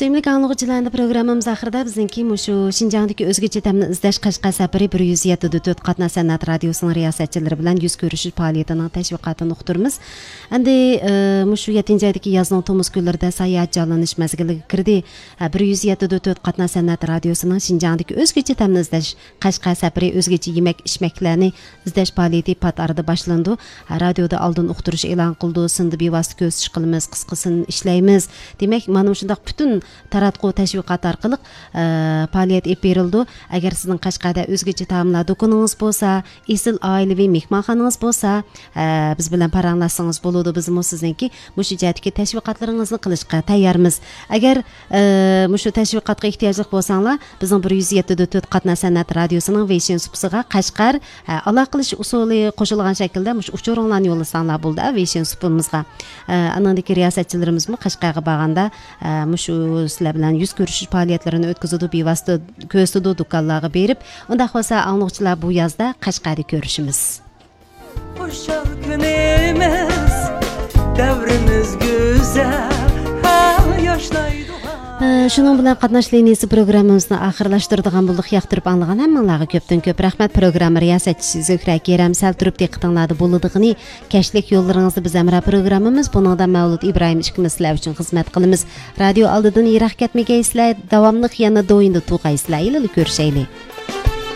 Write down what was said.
Sevimli anlıqçılarında programımız axırda bizimki şu Şinjandakı özgəçə təmini izləş Qashqar səfəri 107.4 Qatna Sənət Radiosunun riyasətçiləri bilan yüz görüşüş fəaliyyətinin təşviqatını uqturmuz. Əndi şu 7-ci aydakı yazının Tomuz günlərdə səyyahət canlanış məzgiliga kirdi. 107.4 Qatna Sənət Radiosunun Şinjandakı özgəçə təmini izləş Qashqar səfəri özgəçə yemək içməklərini izləş fəaliyyəti pat arada başlandı. Radioda aldın uqturuş elan qıldı, sındı bevasitə göz çıxılımız, qısqısını işləyimiz. Demək, mənim şundaq bütün taratqu təşviqat arqılıq fəaliyyət ep berildi. Əgər sizin Qashqarda özgəçə taamlar dokununuz bolsa, esil ailəvi mehmanxananız bolsa, biz bilan paranlaşsanız boludu. Biz sizinki müşü cəhətdəki təşviqatlarınızı qilishqa tayyormiz. Əgər müşü təşviqatqa ehtiyaclıq bolsanlar, bizim 107.4 Qatna Sənət Radiosunun Veyşin supsiga Qashqar aloqalish usuli qo'shilgan shaklda mush uchuringlarni yo'llasanlar bo'ldi Veyşin supimizga. Anandagi riyosatchilarimiz Qashqarga borganda mushu sizlar bilan yuz ko'rishish faoliyatlarini o'tkazadi, bevosita ko'rsatadi, do'konlarga berib, unda bo'lsa angliqchilar bu yozda Qashqarda ko'rishimiz. Xo'shal kunimiz, davrimiz go'zal, yoshlaydi. Şunun bilan qatnash liniyasi programmamizni oxirlashtiradigan bo'ldik. Yoqtirib anglagan hammalarga ko'pdan ko'p rahmat. Program riyosatchisi Zuhra Keram sal turib diqqatinglarda bo'ladigini kashlik yo'llaringizni biz amra programmamiz buningdan Mavlud Ibrohim ikkimiz sizlar uchun xizmat qilamiz. Radio oldidan yiroq ketmagaysizlar, davomli yana do'yinda to'g'aysizlar. Ko'rishaylik.